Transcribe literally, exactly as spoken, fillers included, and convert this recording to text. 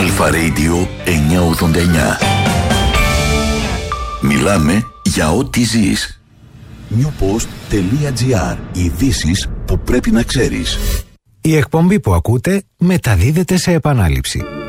Αλφα Radio εννιακόσια ογδόντα εννιά. Μιλάμε για ό,τι ζεις. newpost.gr. Ειδήσεις που πρέπει να ξέρεις. Η εκπομπή που ακούτε μεταδίδεται σε επανάληψη.